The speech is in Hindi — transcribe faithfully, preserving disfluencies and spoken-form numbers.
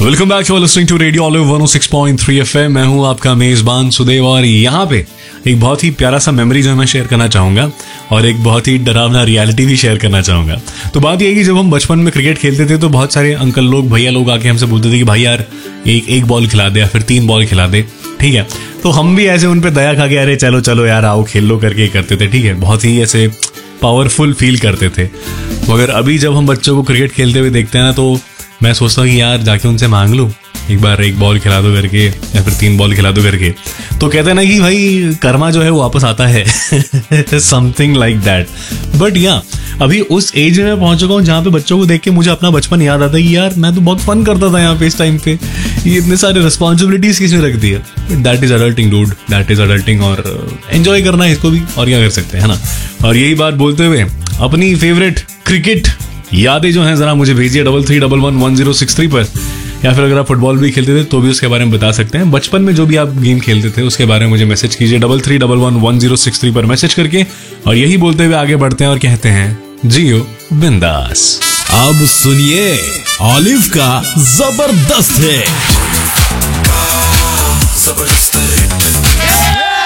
Welcome back, you are listening to radio olive one O six point three FM. मैं हूं आपका मेजबान सुदेव और यहाँ पे एक बहुत ही प्यारा सा मेमोरी जो मैं शेयर करना चाहूंगा और एक बहुत ही डरावना रियलिटी भी शेयर करना चाहूंगा। तो बात यह है कि जब हम बचपन में क्रिकेट खेलते थे तो बहुत सारे अंकल लोग, भैया लोग आके हमसे बोलते थे कि भाई यार एक एक बॉल खिला दे या फिर तीन बॉल खिला दे, ठीक है। तो हम भी ऐसे उन पे दया खा के अरे चलो चलो यार आओ खेल लो करके करते थे, ठीक है। बहुत ही ऐसे पावरफुल फील करते थे। मगर अभी जब हम बच्चों को क्रिकेट खेलते हुए देखते हैं ना तो मैं सोचता हूँ कि यार जाके उनसे मांग लूँ एक बार एक बॉल खिला दो करके या फिर तीन बॉल खिला दो करके। तो कहते हैं ना कि भाई कर्मा जो है वो वापस आता है, समथिंग लाइक दैट। बट या अभी उस एज में पहुंच चुका हूँ जहाँ पे बच्चों को देख के मुझे अपना बचपन याद आता है कि यार मैं तो बहुत फन करता था यहाँ पे इस टाइम पे, ये इतने सारे रिस्पॉन्सिबिलिटीज किसने रख दी है। That is adulting dude, that is adulting. और एंजॉय करना है इसको भी, और क्या कर सकते हैं, है ना। और यही बात बोलते हुए अपनी फेवरेट क्रिकेट यादें जो हैं जरा मुझे भेजिए double three double one one zero six three पर, या फिर अगर आप फुटबॉल भी खेलते थे तो भी उसके बारे में बता सकते हैं। बचपन में जो भी आप गेम खेलते थे उसके बारे में मुझे मैसेज कीजिए double three double one one zero six three पर मैसेज करके। और यही बोलते हुए आगे बढ़ते हैं और कहते हैं जियो बिंदास। अब सुनिए ऑलिव का जबरदस्त है।